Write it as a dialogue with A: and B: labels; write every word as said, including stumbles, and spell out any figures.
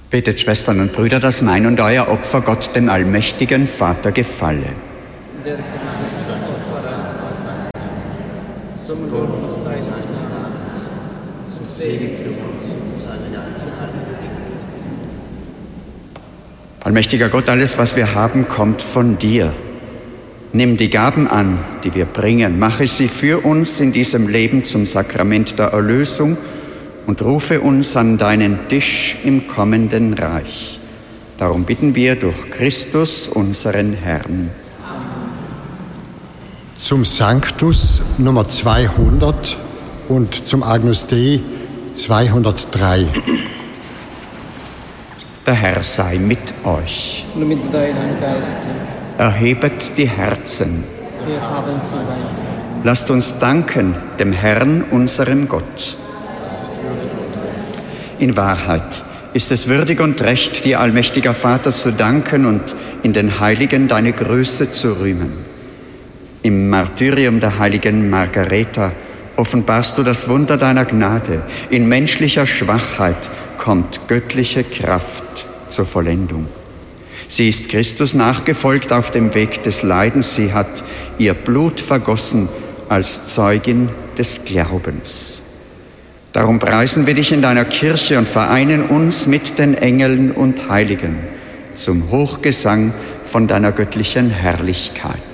A: Betet, Schwestern und Brüder, dass mein und euer Opfer Gott, dem allmächtigen Vater, gefalle.
B: Der Christus Opfer zum Lohn seines Namens, zum Segen für uns und seine ganze Zeit.
A: Allmächtiger Gott, alles, was wir haben, kommt von dir. Nimm die Gaben an, die wir bringen, mache sie für uns in diesem Leben zum Sakrament der Erlösung und rufe uns an deinen Tisch im kommenden Reich. Darum bitten wir durch Christus, unseren Herrn.
C: Zum Sanctus Nummer zweihundert und zum Agnus Dei zweihundertdrei.
A: Der Herr sei mit euch.
B: Und mit deinem Geiste.
A: Erhebet die Herzen.
B: Wir haben sie bei.
A: Lasst uns danken dem Herrn, unserem Gott. In Wahrheit ist es würdig und recht, dir, allmächtiger Vater, zu danken und in den Heiligen deine Größe zu rühmen. Im Martyrium der heiligen Margareta offenbarst du das Wunder deiner Gnade. In menschlicher Schwachheit kommt göttliche Kraft zur Vollendung. Sie ist Christus nachgefolgt auf dem Weg des Leidens. Sie hat ihr Blut vergossen als Zeugin des Glaubens. Darum preisen wir dich in deiner Kirche und vereinen uns mit den Engeln und Heiligen zum Hochgesang von deiner göttlichen Herrlichkeit.